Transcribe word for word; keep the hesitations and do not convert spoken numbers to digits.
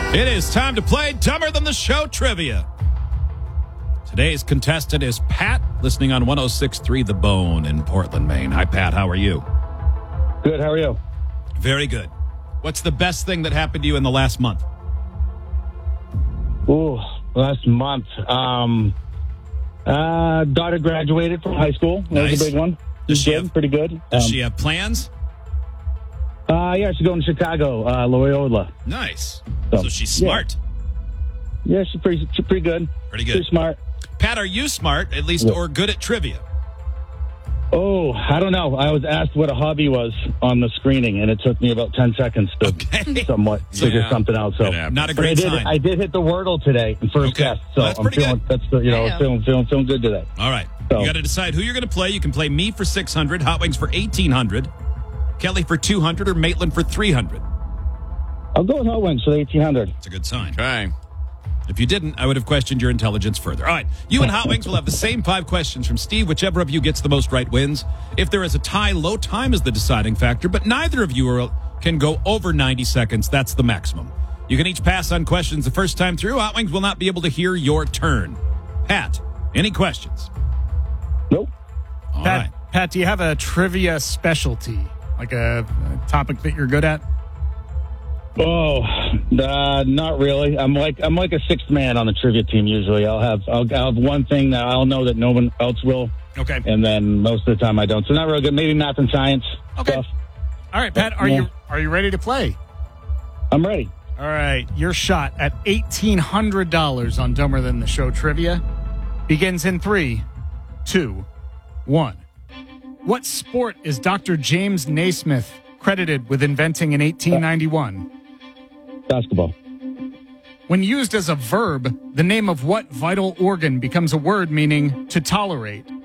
It is time to play Dumber Than the Show Trivia. Today's contestant is Pat, listening on one oh six point three The Bone in Portland, Maine. Hi, Pat. How are you? Good. How are you? Very good. What's the best thing that happened to you in the last month? Ooh, last month. Um, uh, daughter graduated from high school. That Nice. was a big one. Does she Good, have- pretty good. Does Um, she have plans? Uh, yeah, she's going to Chicago, uh, Loyola. Nice. So, So she's yeah. smart. Yeah, she's pretty, she's pretty good. Pretty good. Pretty smart. Pat, are you smart, at least, Yeah. or good at trivia? Oh, I don't know. I was asked what a hobby was on the screening, and it took me about ten seconds to Okay. somewhat figure Yeah. something out. So, It happens. Not a But I great did. sign. I did hit the Wordle today in first Okay. test, so Well, that's I'm pretty feeling good. that's the, you know Damn. feeling feeling feeling good today. All right. So- You got to decide who you're going to play. You can play me for six hundred, Hot Wings for eighteen hundred, Kelly for two hundred, or Maitland for three hundred. I'll go with Hot Wings for the eighteen hundred. It's a good sign. Okay. If you didn't, I would have questioned your intelligence further. All right. You and Hot Wings will have the same five questions from Steve. Whichever of you gets the most right wins. If there is a tie, low time is the deciding factor, but neither of you are, can go over ninety seconds. That's the maximum. You can each pass on questions the first time through. Hot Wings will not be able to hear your turn. Pat, any questions? Nope. All Pat, right. Pat, do you have a trivia specialty, like a, a topic that you're good at? Oh, uh, not really. I'm like I'm like a sixth man on the trivia team. Usually, I'll have I'll, I'll have one thing that I'll know that no one else will, Okay. and then most of the time I don't. So not real good. Maybe math and science Okay. stuff. All right, Pat, are Yeah. you are you ready to play? I'm ready. All right, your shot at eighteen hundred dollars on Dumber Than the Show trivia begins in three, two, one. What sport is Doctor James Naismith credited with inventing in eighteen ninety-one? Basketball. When used as a verb, the name of what vital organ becomes a word meaning to tolerate?